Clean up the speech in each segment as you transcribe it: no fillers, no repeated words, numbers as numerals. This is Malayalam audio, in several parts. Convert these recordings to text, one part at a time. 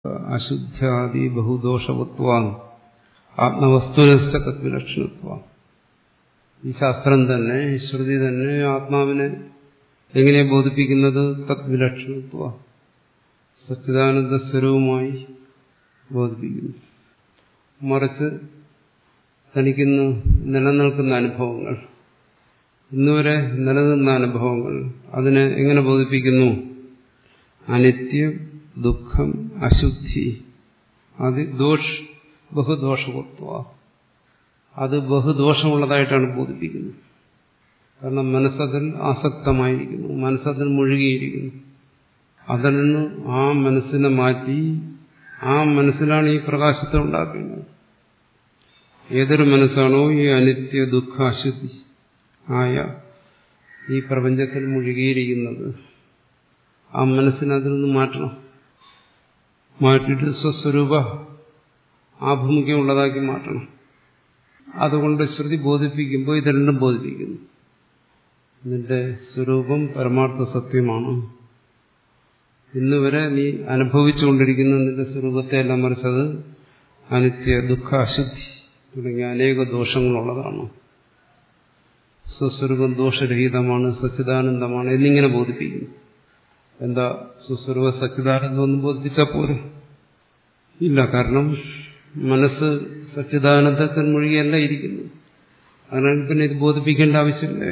അശുദ്ധ്യാദി ബഹുദോഷവത്വാൻ ആത്മവസ്തുനശ്ച തദ്വിലക്ഷണത്വം. ഈ ശാസ്ത്രം തന്നെ, ശ്രുതി തന്നെ ആത്മാവിനെ എങ്ങനെ ബോധിപ്പിക്കുന്നത്? തദ്വിലക്ഷണത്വം, സച്ചിദാനന്ദ സ്വരൂപമായി ബോധിപ്പിക്കുന്നു. മറിച്ച് തനിക്കിന്ന് നിലനിൽക്കുന്ന അനുഭവങ്ങൾ, ഇന്നുവരെ നിലനിന്ന അനുഭവങ്ങൾ, അതിനെ എങ്ങനെ ബോധിപ്പിക്കുന്നു? അനിത്യം, ദുഃഖം, അശുദ്ധി, അത് ബഹുദോഷവത്വ, അത് ബഹുദോഷമുള്ളതായിട്ടാണ് ബോധിപ്പിക്കുന്നത്. കാരണം മനസ്സതിൽ ആസക്തമായിരിക്കുന്നു, മനസ്സതിൽ മുഴുകിയിരിക്കുന്നു. അതിൽ നിന്ന് ആ മനസ്സിനെ മാറ്റി ആ മനസ്സിലാണ് ഈ പ്രകാശത്തെ ഉണ്ടാക്കുന്നത്. ഏതൊരു മനസ്സാണോ ഈ അനിത്യ ദുഃഖ അശുദ്ധി ആയ ഈ പ്രപഞ്ചത്തിൽ മുഴുകിയിരിക്കുന്നത്, ആ മനസ്സിനെ അതിൽ നിന്ന് മാറ്റണം. മാറ്റിയിട്ട് സ്വസ്വരൂപ ആഭിമുഖ്യമുള്ളതാക്കി മാറ്റണം. അതുകൊണ്ട് ശ്രുതി ബോധിപ്പിക്കുമ്പോൾ ഇത് രണ്ടും ബോധിപ്പിക്കുന്നു. നിന്റെ സ്വരൂപം പരമാർത്ഥ സത്യമാണ്. ഇന്നുവരെ നീ അനുഭവിച്ചുകൊണ്ടിരിക്കുന്ന നിന്റെ സ്വരൂപത്തെ എല്ലാം മറിച്ചത് അനിത്യ ദുഃഖ അശുദ്ധി തുടങ്ങിയ അനേക ദോഷങ്ങളുള്ളതാണ്. സ്വസ്വരൂപം ദോഷരഹിതമാണ്, സച്ചിദാനന്ദമാണ് എന്നിങ്ങനെ ബോധിപ്പിക്കുന്നു. എന്താ സ്വസ്വരൂപ സച്ചിദാനന്ദം ഒന്നും ബോധിപ്പിച്ചാൽ പോരെ? ഇല്ല. കാരണം മനസ്സ് സച്ചിദാനന്ദത്തിൽ മുഴുകിയല്ല ഇരിക്കുന്നു. അതിനാൽ പിന്നെ ഇത് ബോധിപ്പിക്കേണ്ട ആവശ്യമില്ല.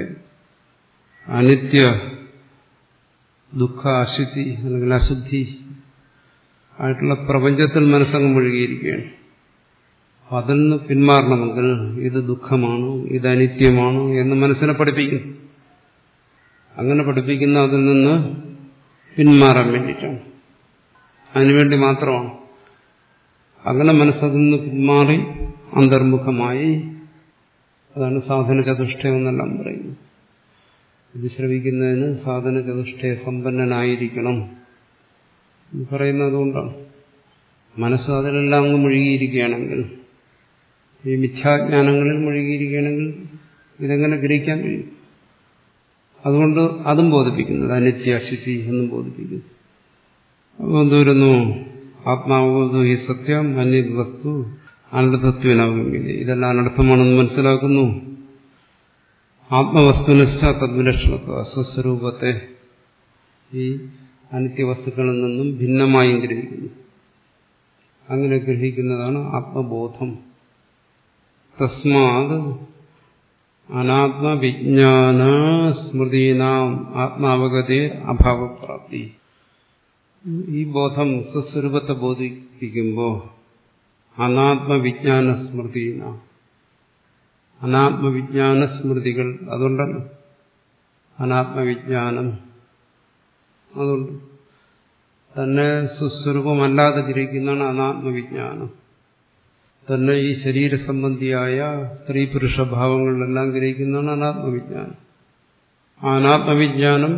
അനിത്യ ദുഃഖ അശുദ്ധി അല്ലെങ്കിൽ അശുദ്ധി ആയിട്ടുള്ള പ്രപഞ്ചത്തിൽ മനസ്സങ്ങ് മുഴുകിയിരിക്കുകയാണ്. അതിൽ നിന്ന് പിന്മാറണമെങ്കിൽ ഇത് ദുഃഖമാണ്, ഇത് അനിത്യമാണ് എന്ന് മനസ്സിനെ പഠിപ്പിക്കും. അങ്ങനെ പഠിപ്പിക്കുന്ന അതിൽ നിന്ന് പിന്മാറാൻ വേണ്ടിയിട്ടാണ്, അതിനുവേണ്ടി മാത്രമാണ്. അങ്ങനെ മനസ്സതിൽ നിന്ന് പിന്മാറി അന്തർമുഖമായി, അതാണ് സാധന ചതുഷ്ടയം എന്നെല്ലാം പറയുന്നത്. ഇത് ശ്രവിക്കുന്നതിന് സാധന ചതുഷ്ടയ സമ്പന്നനായിരിക്കണം എന്ന് പറയുന്നത് കൊണ്ടാണ്. മനസ്സ് അതിലെല്ലാം അങ്ങ് മുഴുകിയിരിക്കുകയാണെങ്കിൽ, ഈ മിഥ്യാജ്ഞാനങ്ങളിൽ മുഴുകിയിരിക്കുകയാണെങ്കിൽ ഇതെങ്ങനെ ഗ്രഹിക്കാൻ കഴിയും? അതുകൊണ്ട് അതും ബോധിപ്പിക്കുന്നത് അനിത്യ അശുചി എന്നും ബോധിപ്പിക്കുന്നു. അപ്പോൾ എന്തോരുന്നു? ആത്മാവോധു ഈ സത്യം അന്യത് വസ്തു അനർത്ഥത്വനാകുമെങ്കിൽ ഇതെല്ലാം അനർത്ഥമാണെന്ന് മനസ്സിലാക്കുന്നു. ആത്മവസ്തുനിഷ്ഠ തദ്വിലക്ഷണത്വ, സ്വസ്വരൂപത്തെ ഈ അനിത്യവസ്തുക്കളിൽ നിന്നും ഭിന്നമായും ഗ്രഹിക്കുന്നു. അങ്ങനെ ഗ്രഹിക്കുന്നതാണ് ആത്മബോധം. തസ്മാത് അനാത്മവിജ്ഞാന സ്മൃതീനാം ആത്മാവഗതേ അഭാവപ്രാപ്തി. ഈ ബോധം സ്വസ്വരൂപത്തെ ബോധിപ്പിക്കുമ്പോൾ അനാത്മവിജ്ഞാന സ്മൃതീന, അനാത്മവിജ്ഞാന സ്മൃതികൾ, അതുകൊണ്ടല്ലോ അനാത്മവിജ്ഞാനം. അതുകൊണ്ട് തന്നെ സ്വസ്വരൂപമല്ലാതെ ഗ്രഹിക്കുന്നതാണ് അനാത്മവിജ്ഞാനം. തന്നെ ഈ ശരീരസംബന്ധിയായ സ്ത്രീ പുരുഷ ഭാവങ്ങളിലെല്ലാം ഗ്രഹിക്കുന്നതാണ് അനാത്മവിജ്ഞാനം. ആ അനാത്മവിജ്ഞാനം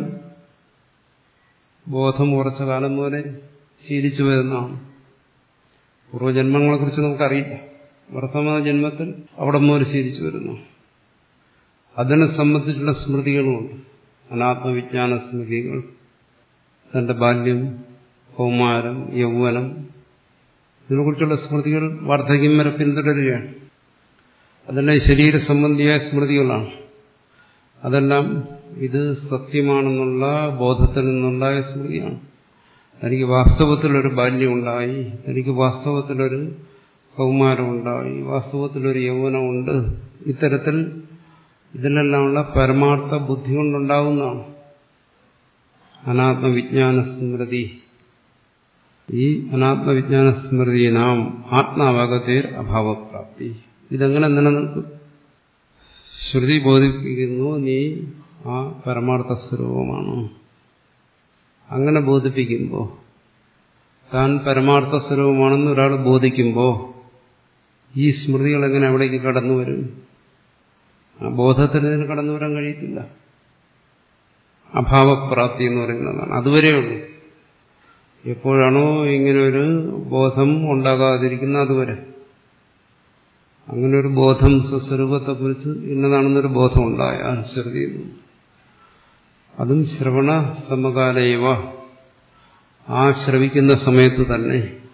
ബോധം കുറച്ച കാലം പോലെ ശീലിച്ചു വരുന്നതാണ്. പൂർവ്വജന്മങ്ങളെക്കുറിച്ച് നമുക്കറിയില്ല. വർത്തമാന ജന്മത്തിൽ അവിടെ മുതൽ ശീലിച്ചു വരുന്നു. അതിനെ സംബന്ധിച്ചുള്ള സ്മൃതികളുമുണ്ട്, അനാത്മവിജ്ഞാന സ്മൃതികൾ. തന്റെ ബാല്യം, കൗമാരം, യൗവനം, ഇതിനെക്കുറിച്ചുള്ള സ്മൃതികൾ വാർദ്ധക്യം വരെ പിന്തുടരുകയാണ്. അതെല്ലാം ശരീര സംബന്ധിയായ സ്മൃതികളാണ്. അതെല്ലാം ഇത് സത്യമാണെന്നുള്ള ബോധത്തിൽ നിന്നുണ്ടായ സ്മൃതിയാണ്. എനിക്ക് വാസ്തവത്തിലൊരു ബാല്യമുണ്ടായി, എനിക്ക് വാസ്തവത്തിലൊരു കൗമാരമുണ്ടായി, വാസ്തവത്തിലൊരു യൗവനമുണ്ട്. ഇത്തരത്തിൽ ഇതിലെല്ലാമുള്ള പരമാർത്ഥ ബുദ്ധി കൊണ്ടുണ്ടാകുന്നതാണ് അനാത്മവിജ്ഞാന സ്മൃതി. ഈ അനാത്മവിജ്ഞാന സ്മൃതിനാം ആത്മാവഗതേർ അഭാവപ്രാപ്തി. ഇതെങ്ങനെ നിലനിൽക്കും? ശ്രുതി ബോധിപ്പിക്കുന്നു നീ ആ പരമാർത്ഥ സ്വരൂപമാണ്. അങ്ങനെ ബോധിപ്പിക്കുമ്പോൾ, താൻ പരമാർത്ഥ സ്വരൂപമാണെന്ന് ഒരാൾ ബോധിക്കുമ്പോൾ ഈ സ്മൃതികൾ എങ്ങനെ അവിടേക്ക് കടന്നു വരും? ആ ബോധത്തിന് ഇതിന് കടന്നു വരാൻ കഴിയത്തില്ല. അഭാവപ്രാപ്തി എന്ന് പറയുന്നതാണ്. അതുവരെയുള്ളൂ. എപ്പോഴാണോ ഇങ്ങനൊരു ബോധം ഉണ്ടാകാതിരിക്കുന്ന അതുവരെ. അങ്ങനെ ഒരു ബോധം സ്വസ്വരൂപത്തെക്കുറിച്ച് ഇന്നതാണെന്നൊരു ബോധം ഉണ്ടായാൽ ശ്രുതി, അതും ശ്രവണ സമകാലയവ, ആ ശ്രവിക്കുന്ന സമയത്ത് തന്നെ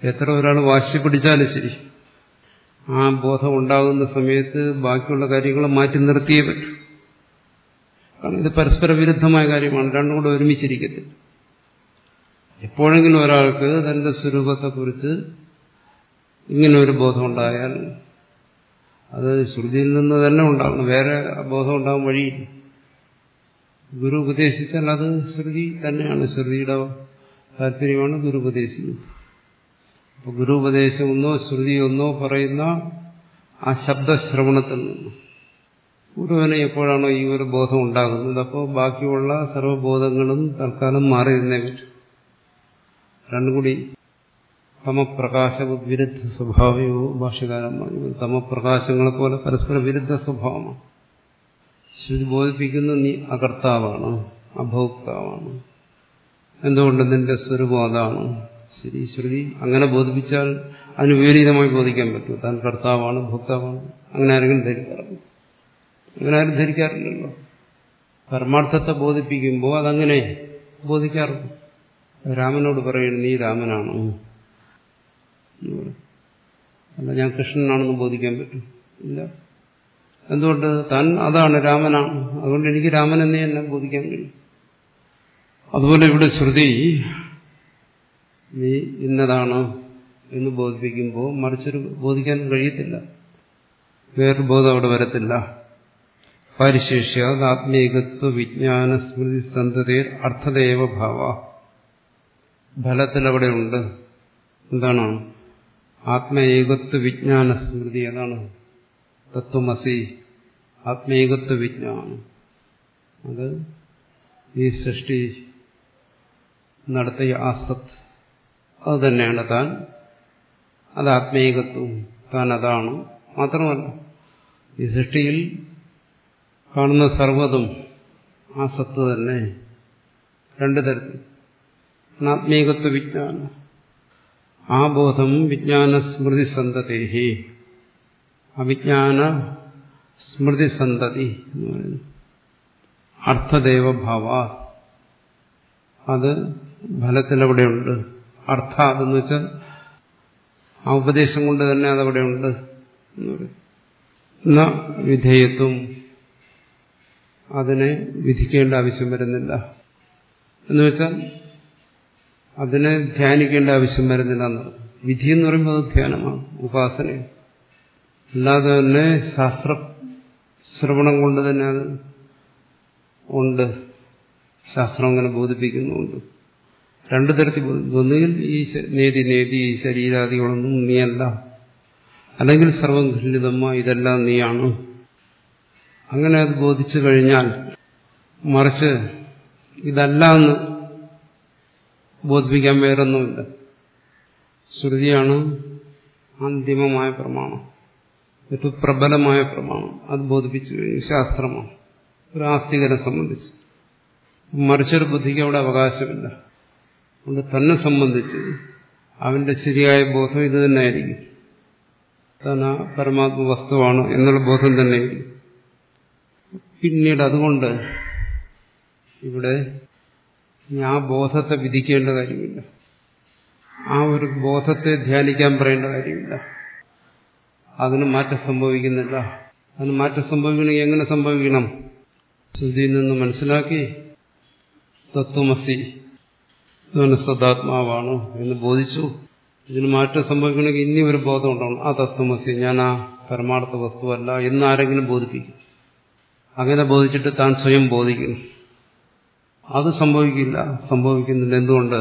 എത്ര ഒരാൾ വാശി പിടിച്ചാലും ശരി, ആ ബോധം ഉണ്ടാകുന്ന സമയത്ത് ബാക്കിയുള്ള കാര്യങ്ങൾ മാറ്റി നിർത്തിയേ പറ്റൂ. കാരണം ഇത് പരസ്പര വിരുദ്ധമായ കാര്യമാണ്, രണ്ടും കൂടെ ഒരുമിച്ചിരിക്കത്തില്ല. എപ്പോഴെങ്കിലും ഒരാൾക്ക് തന്റെ സ്വരൂപത്തെക്കുറിച്ച് ഇങ്ങനെ ഒരു ബോധം ഉണ്ടായാൽ അത് ശ്രുതിയിൽ നിന്ന് തന്നെ ഉണ്ടാകണം, വേറെ ബോധം ഉണ്ടാകാൻ വഴിയില്ല. ഗുരു ഉപദേശിച്ചാൽ അത് ശ്രുതി തന്നെയാണ്, ശ്രുതിയുടെ താല്പര്യമാണ് ഗുരു ഉപദേശിക്കുന്നത്. അപ്പൊ ഗുരു ഉപദേശം ഒന്നോ ശ്രുതി ഒന്നോ പറയുന്ന ആ ശബ്ദശ്രവണത്തിൽ നിന്ന് ഗുരുവിന് എപ്പോഴാണോ ഈ ഒരു ബോധം ഉണ്ടാകുന്നത്, അപ്പോൾ ബാക്കിയുള്ള സർവ്വബോധങ്ങളും തൽക്കാലം മാറി നിന്നേ പറ്റും. രണ്ടും കൂടി തമപ്രകാശ വിരുദ്ധ സ്വഭാവയോ ഭാഷ്യകാരൻ പറഞ്ഞു. തമപ്രകാശങ്ങളെ പോലെ പരസ്പര വിരുദ്ധ സ്വഭാവമാണ്. ശ്രുതി ബോധിപ്പിക്കുന്ന നീ അകർത്താവാണ്, അഭോക്താവാണ്. എന്തുകൊണ്ട്? നിന്റെ സ്വരൂപം അതാണ്. ശരി, ശ്രുതി അങ്ങനെ ബോധിപ്പിച്ചാൽ അതിന് വിപരീതമായി ബോധിക്കാൻ പറ്റും. താൻ കർത്താവാണ്, ഭോക്താവാണ്. അങ്ങനെ ആരെങ്കിലും ധരിക്കാറുണ്ട്? അങ്ങനെ ആരും ധരിക്കാറില്ലല്ലോ. പരമാർത്ഥത്തെ ബോധിപ്പിക്കുമ്പോൾ അതങ്ങനെ ബോധിക്കാറുണ്ട്. രാമനോട് പറയുന്നു നീ രാമനാണോ, അല്ല ഞാൻ കൃഷ്ണനാണെന്ന് ബോധിക്കാൻ പറ്റും? ഇല്ല. എന്തുകൊണ്ട്? താൻ അതാണ്, രാമനാണ്. അതുകൊണ്ട് എനിക്ക് രാമനെന്നേ എന്നെ ബോധിക്കാൻ കഴിയും. അതുപോലെ ഇവിടെ ശ്രുതി നീ ഇന്നതാണ് എന്ന് ബോധിപ്പിക്കുമ്പോൾ മറിച്ചൊരു ബോധിക്കാൻ കഴിയത്തില്ല, വേറൊരു ബോധം അവിടെ വരത്തില്ല. പരിശേഷ്യ ആത്മീകത്വ വിജ്ഞാന സ്മൃതി സന്തതേർ അർത്ഥദേവ ഭാവ. ഫലത്തിൽ അവിടെ ഉണ്ട്. എന്താണ്? ആത്മേകത്വ വിജ്ഞാന സ്മൃതി. അതാണ് തത്വമസി, ആത്മേകത്വ വിജ്ഞാനം. അത് ഈ സൃഷ്ടി നടത്തിയ ആസത്ത് അത് തന്നെയാണ് താൻ. അത് ആത്മേകത്വം, താൻ അതാണ്. മാത്രമല്ല ഈ സൃഷ്ടിയിൽ കാണുന്ന സർവ്വതും ആ സത്ത് തന്നെ. രണ്ടു തരത്തിൽ ആത്മേകത്വ വിജ്ഞാനം. ആ ബോധം വിജ്ഞാന സ്മൃതി സന്തതേഹി, അവിജ്ഞാന സ്മൃതി സന്തതി എന്ന് പറയുന്നു. അർത്ഥദേവഭാവ, അത് ഫലത്തിലവിടെയുണ്ട്. അർത്ഥ അതെന്ന് വെച്ചാൽ ആ ഉപദേശം കൊണ്ട് തന്നെ അതവിടെയുണ്ട് എന്ന് പറയും. ന വിധേയത്വം, അതിനെ വിധിക്കേണ്ട ആവശ്യം വരുന്നില്ല. എന്നുവെച്ചാൽ അതിനെ ധ്യാനിക്കേണ്ട ആവശ്യം വരുന്നില്ല എന്ന്. വിധി എന്ന് പറയുമ്പോൾ അത് ധ്യാനമാണ്, ഉപാസനയാണ്. അല്ലാതെ തന്നെ ശാസ്ത്ര ശ്രവണം കൊണ്ട് തന്നെ അത് ഉണ്ട്, ശാസ്ത്രം അങ്ങനെ ബോധിപ്പിക്കുന്നുണ്ട്. രണ്ടു തരത്തിൽ ഒന്നുകിൽ ഈ നേതി ഈ ശരീരാദികളൊന്നും നീയല്ല, അല്ലെങ്കിൽ സർവം ഖണ്ഡിതമ്മ ഇതെല്ലാം നീയാണ്. അങ്ങനെ അത് ബോധിച്ചു കഴിഞ്ഞാൽ, മറിച്ച് ഇതല്ല എന്ന് ബോധിപ്പിക്കാൻ വേറൊന്നുമില്ല. ശ്രുതിയാണ് അന്തിമമായ പ്രമാണം, ഏറ്റവും പ്രബലമായ പ്രമാണം. അത് ബോധിപ്പിച്ചു കഴിഞ്ഞു, ശാസ്ത്രമാണ് ഒരു ആസ്തികനെ സംബന്ധിച്ച്. മറിച്ചൊരു ബുദ്ധിക്ക് അവിടെ അവകാശമില്ല. അതുകൊണ്ട് തന്നെ സംബന്ധിച്ച് അവന്റെ ശരിയായ ബോധം ഇത് തന്നെയായിരിക്കും. താൻ ആ പരമാത്മ വസ്തുവാണ് എന്നുള്ള ബോധം തന്നെയായിരിക്കും. പിന്നീട് അതുകൊണ്ട് ഇവിടെ ആ ബോധത്തെ വിധിക്കേണ്ട കാര്യമില്ല, ആ ഒരു ബോധത്തെ ധ്യാനിക്കാൻ പറയേണ്ട കാര്യമില്ല. അതിന് മാറ്റം സംഭവിക്കുന്നില്ല. അതിന് മാറ്റം സംഭവിക്കണമെങ്കിൽ എങ്ങനെ സംഭവിക്കണം? ശ്രുതിയിൽ നിന്ന് മനസ്സിലാക്കി തത്വമസി സദാത്മാവാണ് എന്ന് ബോധിച്ചു. ഇതിന് മാറ്റം സംഭവിക്കണമെങ്കിൽ ഇനി ഒരു ബോധം ഉണ്ടാവണം. ആ തത്വമസി, ഞാൻ ആ പരമാർത്ഥ വസ്തുവല്ല എന്ന് ആരെങ്കിലും ബോധിപ്പിക്കും. അങ്ങനെ ബോധിച്ചിട്ട് താൻ സ്വയം ബോധിക്കണം. അത് സംഭവിക്കില്ല, സംഭവിക്കുന്നില്ല. എന്തുകൊണ്ട്?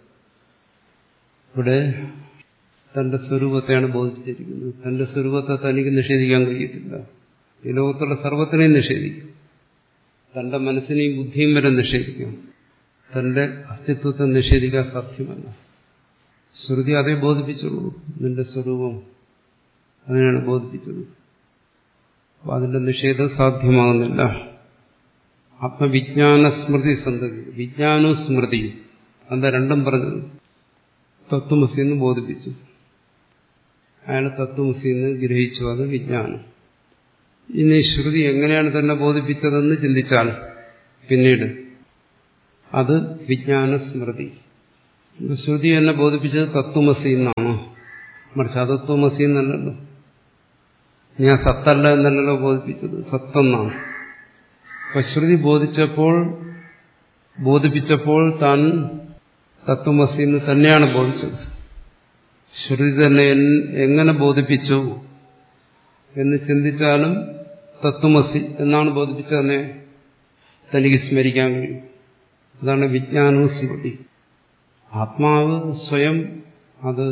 ഇവിടെ തന്റെ സ്വരൂപത്തെയാണ് ബോധിച്ചിരിക്കുന്നത്. തന്റെ സ്വരൂപത്തെ തനിക്ക് നിഷേധിക്കാൻ കഴിയത്തില്ല. ഈ ലോകത്തുള്ള സർവത്തിനെയും നിഷേധിക്കും, തന്റെ മനസ്സിനെയും ബുദ്ധിയും വരെ നിഷേധിക്കും. തന്റെ അസ്തിത്വത്തെ നിഷേധിക്കാൻ സാധ്യമല്ല. ശ്രുതി അതേ ബോധിപ്പിച്ചുള്ളൂ, നിന്റെ സ്വരൂപം അതിനാണ് ബോധിപ്പിച്ചത്. അപ്പോൾ അതിന്റെ നിഷേധം സാധ്യമാകുന്നില്ല. ആത്മവിജ്ഞാന സ്മൃതി സന്തതി, വിജ്ഞാനവും സ്മൃതിയും എന്താ രണ്ടും പറഞ്ഞത്? തത്വമസി എന്ന് ബോധിപ്പിച്ചു, അയാൾ തത്വമസി എന്ന് ഗ്രഹിച്ചു, അത് വിജ്ഞാനം. ഇനി ശ്രുതി എങ്ങനെയാണ് തന്നെ ബോധിപ്പിച്ചതെന്ന് ചിന്തിച്ചാൽ പിന്നീട് അത് വിജ്ഞാന സ്മൃതി. ശ്രുതി എന്നെ ബോധിപ്പിച്ചത് തത്വമസി എന്നാണ്. മറിച്ച് അതത്വമസി എന്നല്ലല്ലോ. ഞാൻ സത്തല്ല എന്നല്ലല്ലോ ബോധിപ്പിച്ചത്, സത്തെന്നാണ്. അപ്പൊ ശ്രുതി ബോധിപ്പിച്ചപ്പോൾ താൻ തത്വമസി എന്ന് തന്നെയാണ് ബോധിച്ചത്. ശ്രുതി തന്നെ എങ്ങനെ ബോധിപ്പിച്ചു എന്ന് ചിന്തിച്ചാലും തത്വമസി എന്നാണ് ബോധിപ്പിച്ചതെന്നെ തനിക്ക് സ്മരിക്കാൻ കഴിയും. അതാണ് വിജ്ഞാനവും സ്മൃതി. ആത്മാവ് സ്വയം അത്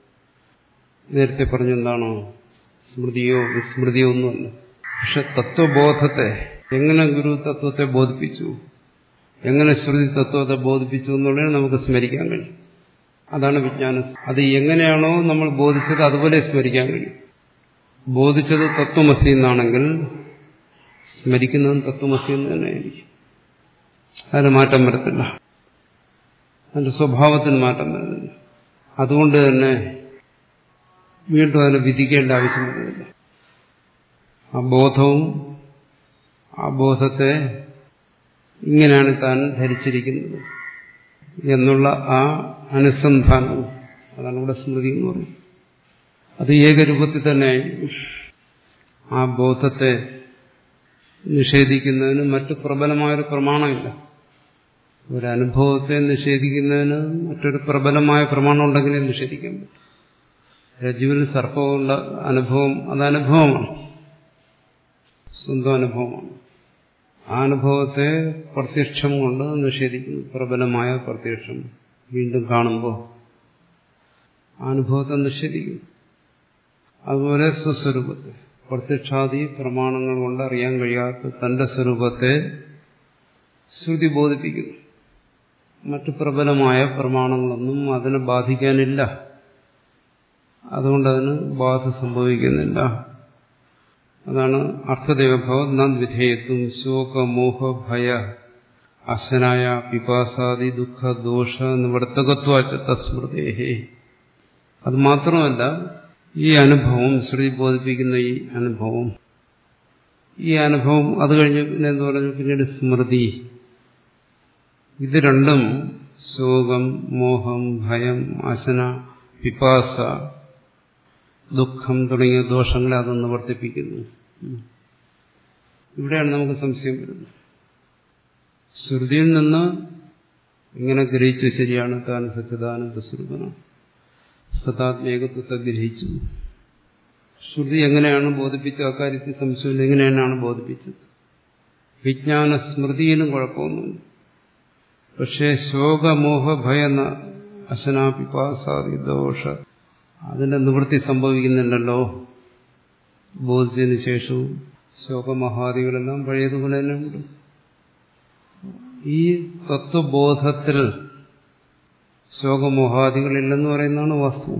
നേരത്തെ പറഞ്ഞെന്താണോ സ്മൃതിയോ വിസ്മൃതിയോ ഒന്നുമല്ല. പക്ഷെ തത്വബോധത്തെ എങ്ങനെ ഗുരു തത്വത്തെ ബോധിപ്പിച്ചു, എങ്ങനെ ശ്രുതി തത്വത്തെ ബോധിപ്പിച്ചു എന്നുള്ളത് നമുക്ക് സ്മരിക്കാൻ കഴിയും. അതാണ് വിജ്ഞാനം. അത് എങ്ങനെയാണോ നമ്മൾ ബോധിച്ചത് അതുപോലെ സ്മരിക്കാൻ കഴിയും. ബോധിച്ചത് തത്വമസി എന്നാണെങ്കിൽ സ്മരിക്കുന്നതും തത്വമസി എന്ന് തന്നെയായിരിക്കും. അതിന് മാറ്റം വരത്തില്ല, അതിന്റെ സ്വഭാവത്തിന് മാറ്റം വരുന്നില്ല. അതുകൊണ്ട് തന്നെ വീണ്ടും അതിനെ വിധിക്കേണ്ട ആവശ്യം വരുന്നില്ല. ആ ബോധവും ആ ബോധത്തെ ഇങ്ങനെയാണ് താൻ ധരിച്ചിരിക്കുന്നത് എന്നുള്ള ആ അനുസന്ധാനം, അതാണ് ഇവിടെ സ്മൃതി എന്ന് പറയുന്നത്. അത് ഏകരൂപത്തിൽ തന്നെ ആ ബോധത്തെ നിഷേധിക്കുന്നതിന് മറ്റു പ്രബലമായൊരു പ്രമാണമില്ല. ഒരനുഭവത്തെ നിഷേധിക്കുന്നതിന് മറ്റൊരു പ്രബലമായ പ്രമാണം ഉണ്ടെങ്കിലേ നിഷേധിക്കാൻ പറ്റും. രജ്ജുവിൽ സർപ്പമുള്ള അനുഭവം അത് അനുഭവമാണ്, സ്വന്തം അനുഭവമാണ്. ആ അനുഭവത്തെ പ്രത്യക്ഷം കൊണ്ട് നിഷേധിക്കുന്നു. പ്രബലമായ പ്രത്യക്ഷം വീണ്ടും കാണുമ്പോൾ ആ അനുഭവത്തെ നിഷേധിക്കുന്നു. അതുപോലെ സ്വസ്വരൂപത്തെ പ്രത്യക്ഷാദി പ്രമാണങ്ങൾ കൊണ്ട് അറിയാൻ കഴിയാത്ത തന്റെ സ്വരൂപത്തെ ശ്രുതി ബോധിപ്പിക്കുന്നു. മറ്റു പ്രബലമായ പ്രമാണങ്ങളൊന്നും അതിനെ ബാധിക്കാനില്ല. അതുകൊണ്ട് അതിന് ബാധ സംഭവിക്കുന്നില്ല. അതാണ് അർത്ഥദേവഭാവം നാം വിധേയത്വം ശോക മോഹ ഭയ അശനായ പിപാസാദി ദുഃഖ ദോഷ നിവർത്തകത്വാച്ച തസ്മൃതേഹേ. അത് മാത്രമല്ല, ഈ അനുഭവം ശ്രുതി ബോധിപ്പിക്കുന്ന ഈ അനുഭവം അത് കഴിഞ്ഞ് പിന്നെ എന്ത് പറഞ്ഞു, പിന്നീട് സ്മൃതി. ഇത് രണ്ടും ശോകം മോഹം ഭയം അശന പിപാസ ദുഃഖം തുടങ്ങിയ ദോഷങ്ങളെ അത് നിവർത്തിപ്പിക്കുന്നു. ഇവിടെയാണ് നമുക്ക് സംശയം വരുന്നത്. ശ്രുതിയിൽ നിന്ന് ഇങ്ങനെ ഗ്രഹിച്ചു, ശരിയാണ്, താൻ സച്ചിദാനന്ദ സ്വരൂപനാണ്, സദാത്മേകത്വത്തെ ഗ്രഹിച്ചു. ശ്രുതി എങ്ങനെയാണ് ബോധിപ്പിച്ച അക്കാര്യത്തിൽ സംശയമില്ല. എങ്ങനെയാണ് ബോധിപ്പിച്ചത്? വിജ്ഞാന സ്മൃതിയിലും കുഴപ്പമൊന്നുമില്ല. പക്ഷേ ശോകമോഹ ഭയ അശനാപിപാസാദി ദോഷ അതിന്റെ നിവൃത്തി സംഭവിക്കുന്നില്ലല്ലോ. ബോധിച്ചതിന് ശേഷവും ശോകമഹാദികളെല്ലാം പഴയതുപോലെ തന്നെ ഉണ്ട്. ഈ തത്വബോധത്തിൽ ശോകമോഹാദികളില്ലെന്ന് പറയുന്നതാണ് വാസ്തവം.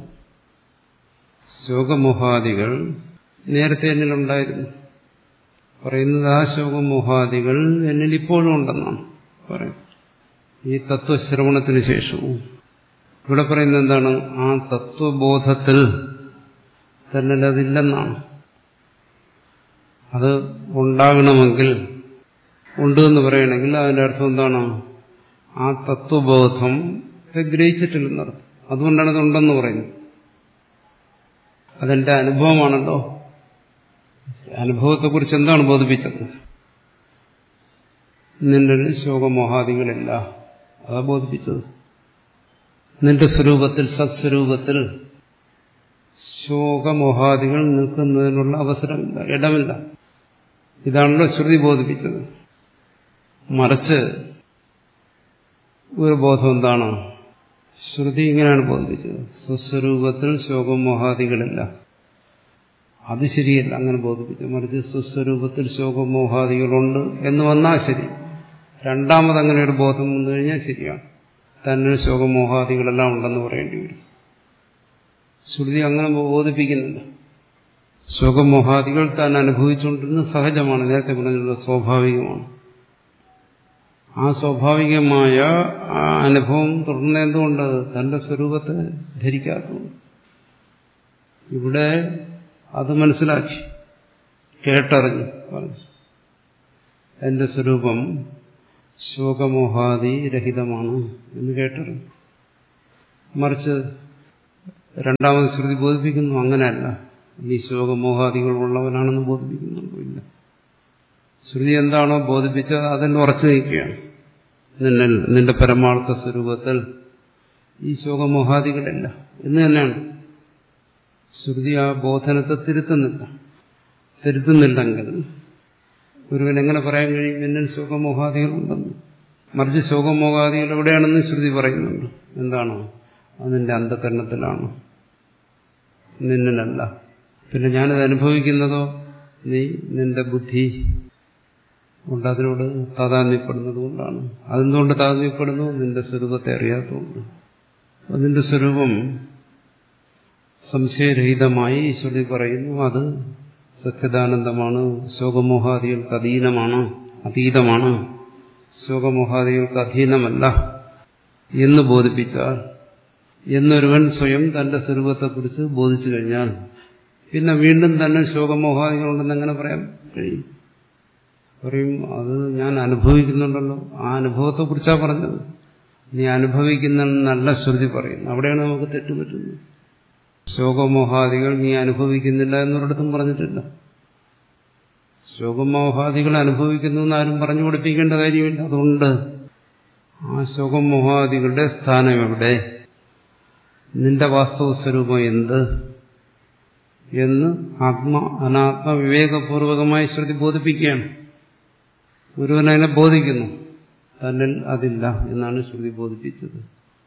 ശോകമോഹാദികൾ നേരത്തെ എന്നിലുണ്ടായിരുന്നു. പറയുന്നത് ആ ശോകമോഹാദികൾ എന്നിൽ ഇപ്പോഴും ഉണ്ടെന്നാണ് പറയുന്നത്. ഈ തത്വശ്രവണത്തിന് ശേഷവും ഇവിടെ പറയുന്നത് എന്താണ്? ആ തത്വബോധത്തിൽ തന്നെ അതില്ലെന്നാണ്. അത് ഉണ്ടാകണമെങ്കിൽ, ഉണ്ട് എന്ന് പറയണമെങ്കിൽ അതിന്റെ അർത്ഥം എന്താണ്? ആ തത്വബോധം ഗ്രഹിച്ചിട്ടില്ലെന്നർത്ഥം. അതുകൊണ്ടാണ് അതുണ്ടെന്ന് പറയുന്നത്. അതെന്റെ അനുഭവമാണല്ലോ. അനുഭവത്തെക്കുറിച്ച് എന്താണ് ബോധിപ്പിച്ചത്? നിന്റെ ശോകമോഹാദികളില്ല, അതാ ബോധിപ്പിച്ചത്. നിന്റെ സ്വരൂപത്തിൽ, സത്സ്വരൂപത്തിൽ ശോകമോഹാദികൾ നിൽക്കുന്നതിനുള്ള അവസരമില്ല, ഇടമില്ല. ഇതാണല്ലോ ശ്രുതി ബോധിപ്പിച്ചത്. മറിച്ച് ഒരു ബോധം എന്താണ്? ശ്രുതി ഇങ്ങനെയാണ് ബോധിപ്പിച്ചത്, സ്വസ്വരൂപത്തിൽ ശോകമോഹാദികളില്ല. അത് ശരിയല്ല അങ്ങനെ ബോധിപ്പിച്ചത്. മറിച്ച് സ്വസ്വരൂപത്തിൽ ശോകമോഹാദികളുണ്ട് എന്ന് വന്നാൽ ശരി. രണ്ടാമതങ്ങനെ ഒരു ബോധം വന്നു കഴിഞ്ഞാൽ ശരിയാണ്, തന്നെ ശോകമോഹാദികളെല്ലാം ഉണ്ടെന്ന് പറയേണ്ടി വരും. ശ്രുതി അങ്ങനെ ബോധിപ്പിക്കുന്നില്ല. ശോകമോഹാദികൾ താൻ അനുഭവിച്ചുകൊണ്ടിരുന്നത് സഹജമാണ്, നേരത്തെ പറഞ്ഞുള്ളത് സ്വാഭാവികമാണ്. ആ സ്വാഭാവികമായ ആ അനുഭവം തുടർന്ന് എന്തുകൊണ്ട്? തന്റെ സ്വരൂപത്തെ ധരിക്കാത്തതുകൊണ്ട്. ഇവിടെ അത് മനസ്സിലാക്കി, കേട്ടറിഞ്ഞു പറഞ്ഞു. എന്റെ സ്വരൂപം ശോകമോഹാദി രഹിതമാണ് എന്ന് കേട്ടറിഞ്ഞു. മറിച്ച് രണ്ടാമത് ശ്രുതി ബോധിപ്പിക്കുന്നു അങ്ങനെയല്ല, നീ ശോകമോഹാദികൾ ഉള്ളവനാണെന്ന് ബോധിപ്പിക്കുന്നുണ്ടോ? ഇല്ല. ശ്രുതി എന്താണോ ബോധിപ്പിച്ചത് അതിൽ ഉറച്ചു നിൽക്കുകയാണ്. നിന്റെ പരമാർത്ഥ സ്വരൂപത്തിൽ ഈ ശോകമോഹാദികളില്ല എന്ന് തന്നെയാണ്. ശ്രുതി ആ ബോധനത്തെ തിരുത്തുന്നില്ലെങ്കിൽ ഒരുവൻ എങ്ങനെ പറയാൻ കഴിയും എന്നിൽ ശോകമോഹാദികളുണ്ടെന്ന്? മറിച്ച് ശോകമോഹാദികൾ എവിടെയാണെന്ന് ശ്രുതി പറയുന്നുണ്ട്. എന്താണോ അത് നിന്റെ അന്ധകരണത്തിലാണ്, നിന്നിലല്ല. പിന്നെ ഞാനത് അനുഭവിക്കുന്നതോ നീ നിന്റെ ബുദ്ധി കൊണ്ട് അതിനോട് താതാത്മ്യപ്പെടുന്നത് കൊണ്ടാണ്. അതെന്തുകൊണ്ട് താതാത്മ്യപ്പെടുന്നു? നിന്റെ സ്വരൂപത്തെ അറിയാത്തതുകൊണ്ട്. അതിന്റെ സ്വരൂപം സംശയരഹിതമായി ശ്രുതി പറയുന്നു. അത് സച്ചിദാനന്ദമാണ്, ശോകമോഹാദികൾക്ക് അതീതമാണ്, ശോകമോഹാദികൾക്ക് അധീനമല്ല എന്ന് ബോധിപ്പിച്ചാൽ, എന്നൊരുവൻ സ്വയം തന്റെ സ്വരൂപത്തെക്കുറിച്ച് ബോധിച്ചു കഴിഞ്ഞാൽ പിന്നെ വീണ്ടും തന്നെ ശോകമോഹാദികളുണ്ടെന്ന് എങ്ങനെ പറയാൻ കഴിയും? പറയും അത് ഞാൻ അനുഭവിക്കുന്നുണ്ടല്ലോ, ആ അനുഭവത്തെക്കുറിച്ചാണ് പറഞ്ഞത്. നീ അനുഭവിക്കുന്ന ശ്രുതി പറയുന്നു. അവിടെയാണ് നമുക്ക് തെറ്റുപറ്റുന്നത്. ശോകമോഹാദികൾ നീ അനുഭവിക്കുന്നില്ല എന്നൊരിടത്തും പറഞ്ഞിട്ടില്ല. ശോകമോഹാദികൾ അനുഭവിക്കുന്നു എന്ന് ആരും പറഞ്ഞു പഠിപ്പിക്കേണ്ട കാര്യമില്ല. അതുകൊണ്ട് ആ ശോകമോഹാദികളുടെ സ്ഥാനം എവിടെ, നിന്റെ വാസ്തവ സ്വരൂപം എന്ത് എന്ന് അനാത്മ വിവേകപൂർവകമായി ശ്രുതി ബോധിപ്പിക്കുകയാണ്. ഒരുവനതിനെ ബോധിക്കുന്നു, തന്നിൽ അതില്ല എന്നാണ് ശ്രുതി ബോധിപ്പിച്ചത്.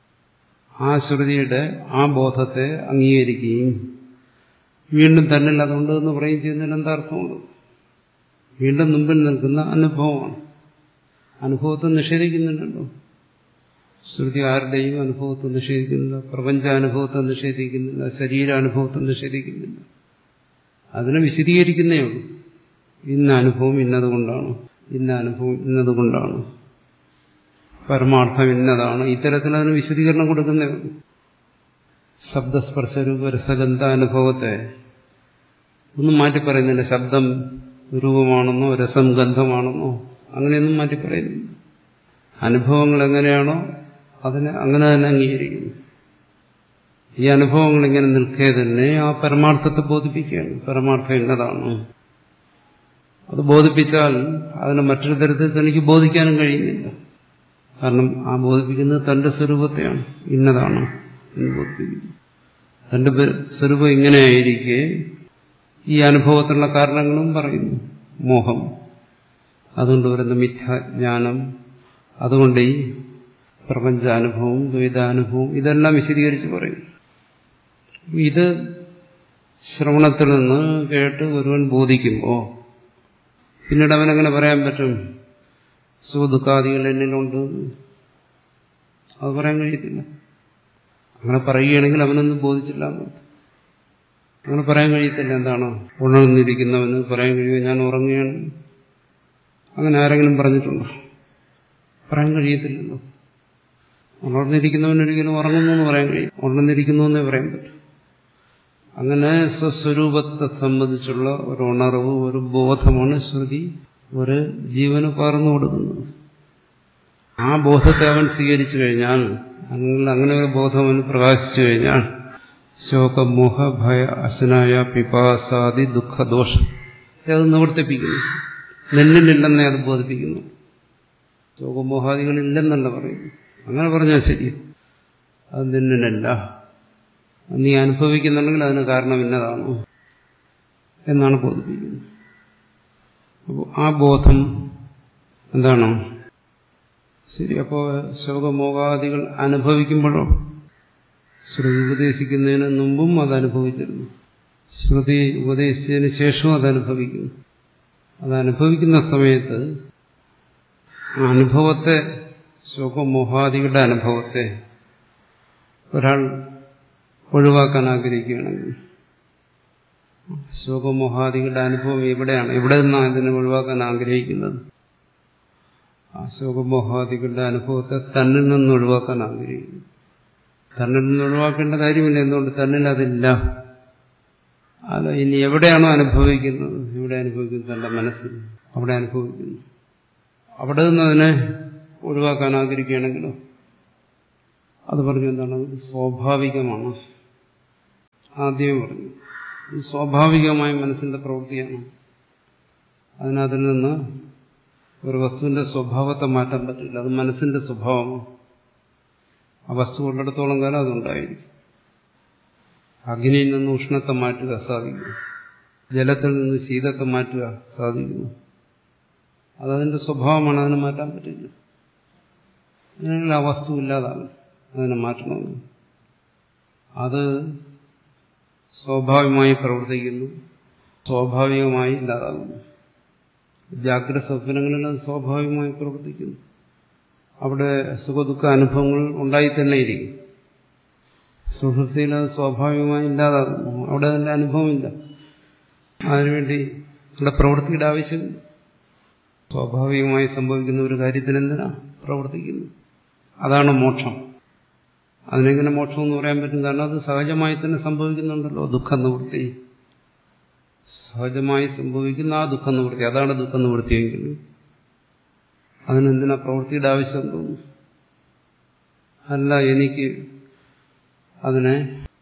ആ ശ്രുതിയുടെ ആ ബോധത്തെ അംഗീകരിക്കുകയും വീണ്ടും തന്നിൽ അതുണ്ട് എന്ന് പറയുകയും ചെയ്യുന്നതിൽ എന്താ അർത്ഥമുണ്ട്? വീണ്ടും മുമ്പിൽ നിൽക്കുന്ന അനുഭവമാണ്. അനുഭവത്തെ നിഷേധിക്കുന്നുണ്ടല്ലോ. ശ്രുതി ആരുടെയും അനുഭവത്തെ നിഷേധിക്കുന്നില്ല, പ്രപഞ്ചാനുഭവത്തെ നിഷേധിക്കുന്നില്ല, ശരീരാനുഭവത്തെ നിഷേധിക്കുന്നില്ല. അതിനെ വിശദീകരിക്കുന്നേ ഉള്ളൂ. ഇന്ന അനുഭവം ഇന്നതുകൊണ്ടാണ്, ഇന്ന അനുഭവം ഇന്നതുകൊണ്ടാണ്, പരമാർത്ഥം ഇന്നതാണ്. ഇത്തരത്തിൽ അതിന് വിശദീകരണം കൊടുക്കുന്നേ ഉള്ളൂ. ശബ്ദസ്പർശരൂപ രസഗന്ധ അനുഭവത്തെ ഒന്നും മാറ്റി പറയുന്നില്ല. ശബ്ദം രൂപമാണെന്നോ രസം ഗന്ധമാണെന്നോ അങ്ങനെയൊന്നും മാറ്റി പറയുന്നില്ല. അനുഭവങ്ങൾ എങ്ങനെയാണോ അതിനെ അങ്ങനെ തന്നെ അംഗീകരിക്കുന്നു. ഈ അനുഭവങ്ങൾ ഇങ്ങനെ നിൽക്കേ തന്നെ ആ പരമാർത്ഥത്തെ ബോധിപ്പിക്കുകയാണ്. പരമാർത്ഥം എന്നതാണ്. അത് ബോധിപ്പിച്ചാൽ അതിനെ മറ്റൊരു തരത്തിൽ തനിക്ക് ബോധിക്കാനും കഴിയുന്നില്ല. കാരണം ആ ബോധിപ്പിക്കുന്നത് തന്റെ സ്വരൂപത്തെയാണ്, ഇന്നതാണ് എന്ന് ബോധിപ്പിക്കുന്നു. തന്റെ സ്വരൂപം ഇങ്ങനെയായിരിക്കെ ഈ അനുഭവത്തിലുള്ള കാരണങ്ങളും പറയുന്നു. മോഹം, അതുകൊണ്ട് വരുന്ന മിഥ്യാജ്ഞാനം, അതുകൊണ്ട് ഈ പ്രപഞ്ചാനുഭവം ദ്വൈതാനുഭവം ഇതെല്ലാം വിശദീകരിച്ച് പറയും. ഇത് ശ്രവണത്തിൽ നിന്ന് കേട്ട് ഒരുവൻ ബോധിക്കുമ്പോൾ പിന്നീട് അവനെങ്ങനെ പറയാൻ പറ്റും സുഖദുഃഖാദികൾ എന്നിലുണ്ട്? അത് പറയാൻ കഴിയത്തില്ല. അങ്ങനെ പറയുകയാണെങ്കിൽ അവനൊന്നും ബോധിച്ചില്ല. അങ്ങനെ പറയാൻ കഴിയത്തില്ല. എന്താണ് ഉണർന്നിരിക്കുന്നവന് പറയാൻ കഴിയുമോ ഞാൻ ഉറങ്ങുകയാണ്? അങ്ങനെ ആരെങ്കിലും പറഞ്ഞിട്ടുണ്ടോ? പറയാൻ കഴിയത്തില്ലല്ലോ. ഉണർന്നിരിക്കുന്നവനൊരിക്കലും ഉറങ്ങുന്നു എന്ന് പറയാൻ കഴിയും. ഉണർന്നിരിക്കുന്നു എന്നേ പറയാൻ പറ്റും. അങ്ങനെ സ്വസ്വരൂപത്തെ സംബന്ധിച്ചുള്ള ഒരു ഉണർവ്, ഒരു ബോധമാണ് ശ്രുതി ഒരു ജീവന് പകർന്നു കൊടുക്കുന്നത്. ആ ബോധത്തെ അവൻ സ്വീകരിച്ചു കഴിഞ്ഞാൽ, അങ്ങനെ ഒരു ബോധം അവന് പ്രകാശിച്ചു കഴിഞ്ഞാൽ ശോകമോഹ ഭയ അശനായ പിപാസാദി ദുഃഖദോഷം അത് നിവർത്തിപ്പിക്കുന്നു. നെല്ലിനില്ലെന്നേ അത് ബോധിപ്പിക്കുന്നു. ശോകമോഹാദികളില്ലെന്നല്ല പറയുന്നു. അങ്ങനെ പറഞ്ഞാൽ ശരി, അത് നിന്നിനല്ല. നീ അനുഭവിക്കുന്നുണ്ടെങ്കിൽ അതിന് കാരണം ഇന്നതാണ് എന്നാണ് ബോധിപ്പിക്കുന്നത്. അപ്പോൾ ആ ബോധം എന്താണ് ശരി. അപ്പോൾ ശോകമോഹാദികൾ അനുഭവിക്കുമ്പോഴോ ശ്രുതി ഉപദേശിക്കുന്നതിന് മുമ്പും അത് അനുഭവിച്ചിരുന്നു, ശ്രുതി ഉപദേശിച്ചതിന് ശേഷവും അത് അനുഭവിക്കുന്നു. അത് അനുഭവിക്കുന്ന സമയത്ത് ആ അനുഭവത്തെ, ശോകമോഹാദികളുടെ അനുഭവത്തെ ഒരാൾ ഒഴിവാക്കാൻ ആഗ്രഹിക്കുകയാണെങ്കിൽ, ശോകമോഹാദികളുടെ അനുഭവം എവിടെയാണ്, എവിടെ നിന്നാണ് ഇതിനെ ഒഴിവാക്കാൻ ആഗ്രഹിക്കുന്നത്? ആ ശോകമോഹാദികളുടെ അനുഭവത്തെ തന്നിൽ നിന്ന് ഒഴിവാക്കാൻ ആഗ്രഹിക്കുന്നു. തന്നിൽ നിന്ന് ഒഴിവാക്കേണ്ട കാര്യമില്ല. എന്തുകൊണ്ട്? തന്നിൽ അതില്ല. അല്ല, ഇനി എവിടെയാണോ അനുഭവിക്കുന്നത്, ഇവിടെ അനുഭവിക്കുന്നത് തന്റെ മനസ്സിൽ, അവിടെ അനുഭവിക്കുന്നു. അവിടെ നിന്ന് അതിനെ ഒഴിവാക്കാൻ ആഗ്രഹിക്കുകയാണെങ്കിലോ അത് പറഞ്ഞു എന്താണ്? ഇത് സ്വാഭാവികമാണ്. ആദ്യമേ പറഞ്ഞു ഇത് സ്വാഭാവികമായ മനസ്സിന്റെ പ്രവൃത്തിയാണ്. അതിൽ നിന്ന് ഒരു വസ്തുവിന്റെ സ്വഭാവത്തെ മാറ്റാൻ പറ്റില്ല. അത് മനസ്സിന്റെ സ്വഭാവമാണ്. ആ വസ്തു ഉള്ളിടത്തോളം കാലം അതുണ്ടായിരിക്കും. അഗ്നിയിൽ നിന്ന് ഉഷ്ണത്തെ മാറ്റുക സാധിക്കും, ജലത്തിൽ നിന്ന് ശീതത്തെ മാറ്റുക സാധിക്കുന്നു. അതതിന്റെ സ്വഭാവമാണ്, അതിനെ മാറ്റാൻ പറ്റില്ല. അങ്ങനെയുള്ള ആ വസ്തു ഇല്ലാതാണ്, അതിനെ മാറ്റണമെന്ന്. അത് സ്വാഭാവികമായി പ്രവർത്തിക്കുന്നു, സ്വാഭാവികമായി ഇല്ലാതാകുന്നു. ജാഗ്രത സ്വപ്നങ്ങളിൽ അത് സ്വാഭാവികമായി പ്രവർത്തിക്കുന്നു. അവിടെ സുഖദുഃഖ അനുഭവങ്ങൾ ഉണ്ടായി തന്നെ ഇരിക്കും. സുഹൃത്തിയിൽ അത് സ്വാഭാവികമായി ഇല്ലാതാകുന്നു, അവിടെ അതിന്റെ അനുഭവമില്ല. അതിനുവേണ്ടി ഇവിടെ പ്രവൃത്തിയുടെ ആവശ്യം. സ്വാഭാവികമായി സംഭവിക്കുന്ന ഒരു കാര്യത്തിനെന്തിനാ പ്രവർത്തിക്കുന്നു? അതാണ് മോക്ഷം. അതിനെങ്ങനെ മോക്ഷം എന്ന് പറയാൻ പറ്റും? കാരണം അത് സഹജമായി തന്നെ സംഭവിക്കുന്നുണ്ടല്ലോ. ദുഃഖനിവൃത്തി സഹജമായി സംഭവിക്കുന്ന ആ ദുഃഖനിവൃത്തി, അതാണ് ദുഃഖനിവൃത്തിയെങ്കിൽ അതിനെന്തിനാ പ്രവൃത്തിയുടെ ആവശ്യം തോന്നുന്നു? അല്ല, എനിക്ക് അതിനെ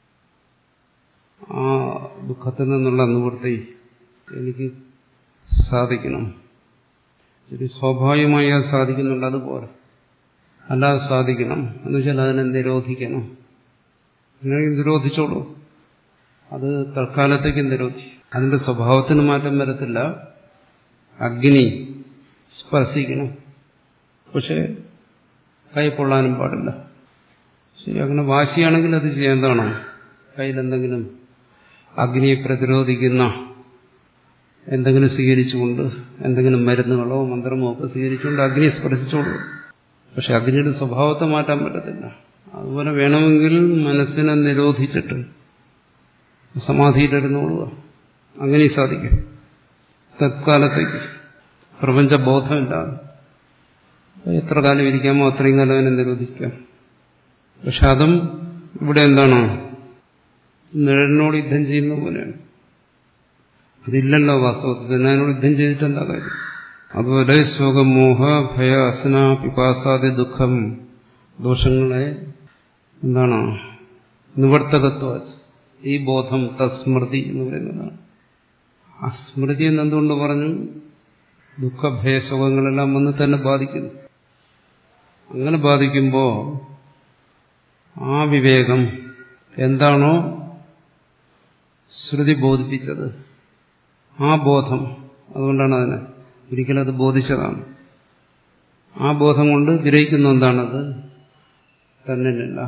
ആ ദുഃഖത്തിൽ നിന്നുള്ള നിവൃത്തി എനിക്ക് സാധിക്കണം. ശരി, സ്വാഭാവികമായി അത് സാധിക്കുന്നുണ്ട്, അതുപോലെ അല്ലാതെ സാധിക്കണം എന്ന് വെച്ചാൽ അതിനെ നിരോധിക്കണം. അങ്ങനെയെങ്കിൽ നിരോധിച്ചോളൂ, അത് തൽക്കാലത്തേക്ക് നിരോധിക്കും. അതിന്റെ സ്വഭാവത്തിന് മാറ്റം വരത്തില്ല. അഗ്നി സ്പർശിക്കണം, പക്ഷെ കൈ പൊള്ളാനും പാടില്ല. ശരി, അങ്ങനെ വാശിയാണെങ്കിൽ അത് ചെയ്യേണ്ടതാണോ? കയ്യിലെന്തെങ്കിലും അഗ്നിയെ പ്രതിരോധിക്കുന്ന എന്തെങ്കിലും സ്വീകരിച്ചുകൊണ്ട്, എന്തെങ്കിലും മരുന്നുകളോ മന്ത്രമോ ഒക്കെ സ്വീകരിച്ചുകൊണ്ട് അഗ്നിയെ സ്പർശിച്ചോളൂ. പക്ഷെ അഗ്നിയുടെ സ്വഭാവത്തെ മാറ്റാൻ പറ്റത്തില്ല. അതുപോലെ വേണമെങ്കിൽ മനസ്സിനെ നിരോധിച്ചിട്ട് സമാധിയിലിരുന്നോളുക, അങ്ങനെ സാധിക്കും. തത്കാലത്തേക്ക് പ്രപഞ്ചബോധമില്ലാതെ എത്ര കാലം ഇരിക്കാമോ അത്രയും കാലം അതിനെ നിരോധിക്കാം. പക്ഷെ അതും ഇവിടെ എന്താണ്? നിഴലിനോട് യുദ്ധം ചെയ്യുന്ന പോലെയാണ്. അതില്ലല്ലോ വാസ്തവത്തിൽ. അതിനോട് യുദ്ധം ചെയ്തിട്ട് എന്താ കാര്യം? അതുപോലെ ശോകമോഹ ഭയ അസന പിപാസാദി ദുഃഖം ദോഷങ്ങളെ എന്താണ്? നിവർത്തകത്വ ഈ ബോധം തസ്മൃതി എന്ന് പറയുന്നതാണ്. ആ സ്മൃതി എന്നെന്തുകൊണ്ട് പറഞ്ഞു? ദുഃഖഭയശോകങ്ങളെല്ലാം വന്ന് തന്നെ ബാധിക്കുന്നു. അങ്ങനെ ബാധിക്കുമ്പോൾ ആ വിവേകം എന്താണോ ശ്രുതി ബോധിപ്പിച്ചത്, ആ ബോധം, അതുകൊണ്ടാണ് അതിനെ ഒരിക്കലും അത് ബോധിച്ചതാണ്. ആ ബോധം കൊണ്ട് ഗ്രഹിക്കുന്ന എന്താണത്? തന്നിലില്ല,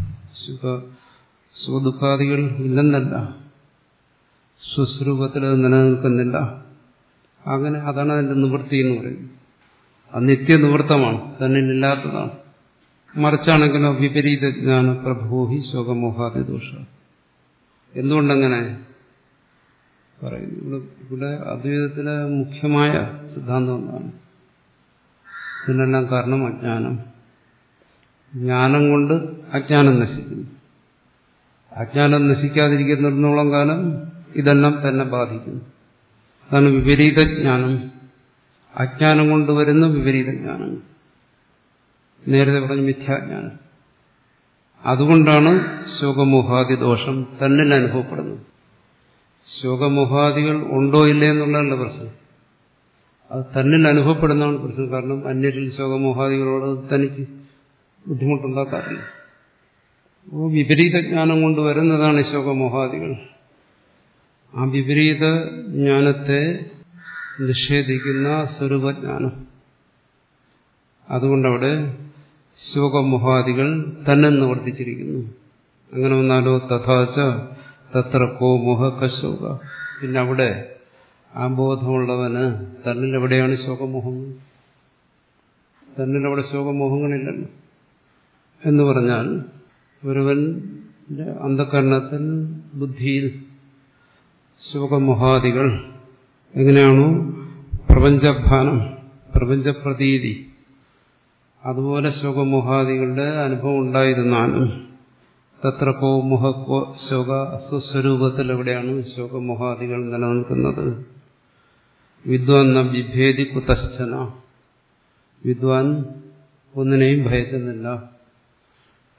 സുഖദുഃഖാദികൾ ഇല്ലെന്നല്ല, സ്വസ്വരൂപത്തിൽ അത് നിലനിൽക്കുന്നില്ല. അങ്ങനെ അതാണ് അതിന്റെ നിവൃത്തി എന്ന് പറയുന്നത്. അത് നിത്യനിവൃത്തമാണ്, തന്നിലില്ലാത്തതാണ്. മറിച്ചാണെങ്കിലോ വിപരീത ജ്ഞാന പ്രഭോഹി ശോകമോഹാദി ദോഷ. എന്തുകൊണ്ടങ്ങനെ പറയുന്നു? ഇവിടെ അദ്വൈതത്തിലെ മുഖ്യമായ സിദ്ധാന്തം എന്താണ്? ഇതിനെല്ലാം കാരണം അജ്ഞാനം. ജ്ഞാനം കൊണ്ട് അജ്ഞാനം നശിക്കുന്നു. അജ്ഞാനം നശിക്കാതിരിക്കുന്നിടത്തോളം കാലം ഇതെല്ലാം തന്നെ ബാധിക്കുന്നു. അതാണ് വിപരീത ജ്ഞാനം. അജ്ഞാനം കൊണ്ടുവരുന്ന വിപരീത ജ്ഞാനം, നേരത്തെ പറഞ്ഞ മിഥ്യാജ്ഞാനം. അതുകൊണ്ടാണ് ശോകമോഹാദി ദോഷം തന്നിൽ അനുഭവപ്പെടുന്നത്. ശോകമോഹാദികൾ ഉണ്ടോ ഇല്ലേ എന്നുള്ളതല്ല പ്രശ്നം, അത് തന്നിൽ അനുഭവപ്പെടുന്നതാണ് പ്രശ്നം. കാരണം അന്യരിൽ ശോകമോഹാദികളോട് തനിക്ക് ബുദ്ധിമുട്ടുണ്ടാക്കാറില്ല. അപ്പോൾ വിപരീത ജ്ഞാനം കൊണ്ടുവരുന്നതാണ് ശോകമോഹാദികൾ. ആ വിപരീത ജ്ഞാനത്തെ നിഷേധിക്കുന്ന സ്വരൂപജ്ഞാനം. അതുകൊണ്ടവിടെ ശോകമോഹാദികൾ തന്നെ നിവർത്തിച്ചിരിക്കുന്നു. അങ്ങനെ വന്നാലോ തഥാച തത്ര കോ മോഹ കശോക. പിന്നെ അവിടെ ആ ബോധമുള്ളവന് തന്നിലെവിടെയാണ് ശോകമോഹങ്ങൾ? തന്നിലവിടെ ശോകമോഹങ്ങളില്ലല്ലോ. എന്ന് പറഞ്ഞാൽ ഒരുവന്റെ അന്ധകരണത്തിൽ, ബുദ്ധിയിൽ ശോകമോഹാദികൾ എങ്ങനെയാണോ പ്രപഞ്ചഭാനം, പ്രപഞ്ചപ്രതീതി, അതുപോലെ ശോകമോഹാദികളുടെ അനുഭവം ഉണ്ടായിരുന്നാലും തത്ര കോ മോഹ കോ ശോക, സ്വസ്വരൂപത്തിൽ എവിടെയാണ് ശോകമോഹാദികൾ നിലനിൽക്കുന്നത്? വിദ്വാൻ ന ബിഭേദി കുതശ്ചന. വിദ്വാൻ ഒന്നിനെയും ഭയക്കുന്നില്ല.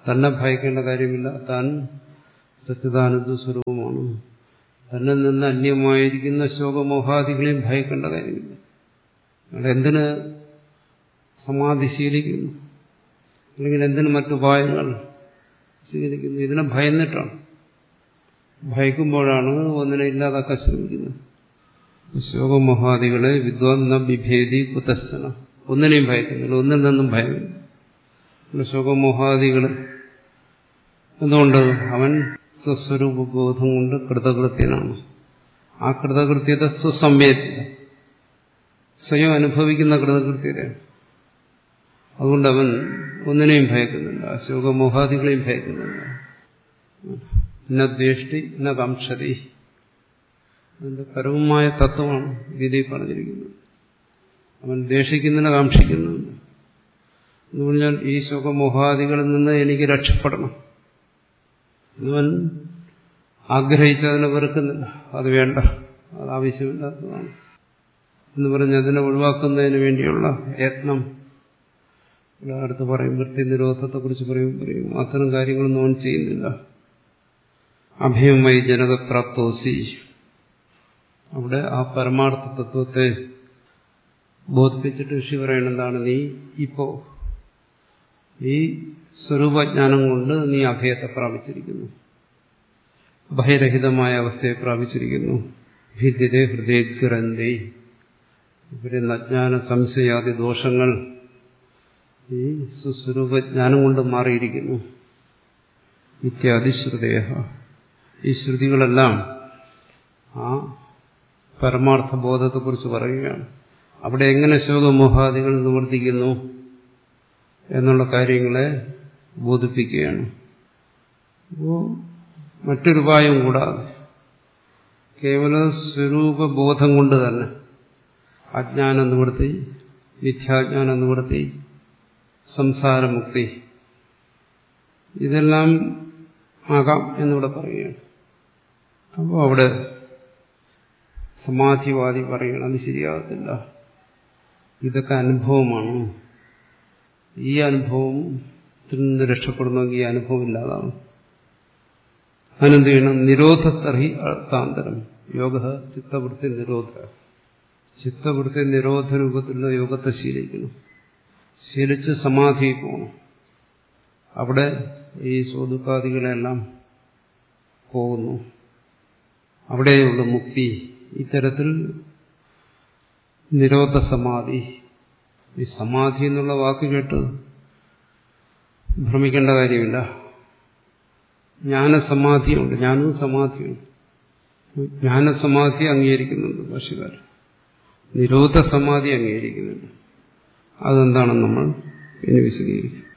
തന്നെ ഭയക്കേണ്ട കാര്യമില്ല. താൻ സച്ചിദാനന്ദ സ്വരൂപമാണ്. തന്നിൽ നിന്ന് അന്യമായിരിക്കുന്ന ശോകമോഹാദികളെയും ഭയക്കേണ്ട കാര്യമില്ല. എന്തിന് സമാധി ശീലിക്കുന്നു, അല്ലെങ്കിൽ എന്തിന് മറ്റുപായങ്ങൾ സ്വീകരിക്കുന്നു? ഇതിനെ ഭയന്നിട്ടാണ്. ഭയക്കുമ്പോഴാണ് ഒന്നിനെ ഇല്ലാതാക്കാൻ ശ്രമിക്കുന്നത്. ശോകമോഹാദികളെ വിദ്വാന്ന ബിഭേദി കുതസ്ഥന, ഒന്നിനെയും ഭയക്കുന്നില്ല, ഒന്നിൽ നിന്നും ഭയമില്ല. ശോകമോഹാദികൾ എന്തുകൊണ്ട്? അവൻ സ്വസ്വരൂപബോധം കൊണ്ട് കൃതകൃത്യനാണ്. ആ കൃതകൃത്യത സ്വസംവേദ്യത, സ്വയം അനുഭവിക്കുന്ന കൃതകൃത്യതയാണ്. അതുകൊണ്ട് അവൻ ഒന്നിനെയും ഭയക്കുന്നില്ല, ശോകമോഹാദികളെയും ഭയക്കുന്നില്ല. ന ദ്വേഷ്ടി ന കാംക്ഷതി, അതിന്റെ പരമമായ തത്വമാണ് ഗീതയിൽ പറഞ്ഞിരിക്കുന്നത്. അവൻ ദ്വേഷിക്കുന്നില്ല, കാക്ഷിക്കുന്നില്ല. എന്ന് പറഞ്ഞാൽ ഈ ശോകമോഹാദികളിൽ നിന്ന് എനിക്ക് രക്ഷപ്പെടണം എന്നവൻ ആഗ്രഹിച്ചതിനെ വെറുക്കുന്നില്ല. അത് വേണ്ട, അത് ആവശ്യമില്ലാത്തതാണ് എന്ന് പറഞ്ഞ് അതിനെ ഒഴിവാക്കുന്നതിന് വേണ്ടിയുള്ള യത്നം. അടുത്ത് പറയും, വൃത്തി നിരോധത്തെക്കുറിച്ച് പറയും അത്തരം കാര്യങ്ങളൊന്നും അവൻ ചെയ്യുന്നില്ല. അഭയമായി ജനകപ്രാപ്തോസി, അവിടെ ആ പരമാർത്ഥ തത്വത്തെ ബോധിപ്പിച്ചിട്ട് ഋഷി പറയുന്നതാണ്, നീ ഇപ്പോ ഈ സ്വരൂപജ്ഞാനം കൊണ്ട് നീ അഭയത്തെ പ്രാപിച്ചിരിക്കുന്നു, ഭയരഹിതമായ അവസ്ഥയെ പ്രാപിച്ചിരിക്കുന്നു. ഭിദ്യതേ ഹൃദയഗ്രന്ഥി, ഇവരെ അജ്ഞാന സംശയാദി ദോഷങ്ങൾ ഈ സുസ്വരൂപജ്ഞാനം കൊണ്ട് മാറിയിരിക്കുന്നു. ഇത്യാദി ശ്രുതയ, ഈ ശ്രുതികളെല്ലാം ആ പരമാർത്ഥ ബോധത്തെക്കുറിച്ച് പറയുകയാണ്. അവിടെ എങ്ങനെ ശോകമോഹാദികൾ നിവർത്തിക്കുന്നു എന്നുള്ള കാര്യങ്ങളെ ബോധിപ്പിക്കുകയാണ്. അപ്പോൾ മറ്റൊരു ഉപായം കൂടാതെ കേവല സ്വരൂപബോധം കൊണ്ട് തന്നെ അജ്ഞാന നിവൃത്തി, മിഥ്യാജ്ഞാന നിവൃത്തി, സംസാരമുക്തി ഇതെല്ലാം ആകാം എന്നിവിടെ പറയുകയാണ്. അപ്പോൾ അവിടെ സമാധിവാദി പറയണം, അത് ശരിയാകത്തില്ല, ഇതൊക്കെ അനുഭവമാണ്. ഈ അനുഭവത്തിൽ നിന്ന് രക്ഷപ്പെടണമെങ്കിൽ ഈ അനുഭവം ഇല്ലാതാവും. അതിനെന്ത് ചെയ്യണം? നിരോധത്തർഹി അർത്ഥാന്തരം യോഗ ചിത്തവൃത്തി നിരോധ. ചിത്തവൃത്തി നിരോധ രൂപത്തിലുള്ള യോഗത്തെ ശീലിക്കണം. ശീലിച്ച് സമാധി പോകണം. അവിടെ ഈ സ്വദുഃഖാദികളെല്ലാം പോകുന്നു. അവിടെയുള്ള മുക്തി. ഇത്തരത്തിൽ നിരോധ സമാധി. ഈ സമാധി എന്നുള്ള വാക്ക് കേട്ട് ഭ്രമിക്കേണ്ട കാര്യമില്ല. ജ്ഞാനസമാധിയുണ്ട്, ജ്ഞാനവും സമാധിയുണ്ട്. ജ്ഞാനസമാധി അംഗീകരിക്കുന്നുണ്ട് ഭാഷ്യകാരൻ, നിരോധ സമാധി അംഗീകരിക്കുന്നുണ്ട്. അതെന്താണെന്ന് നമ്മൾ ഇനി വിശദീകരിക്കും.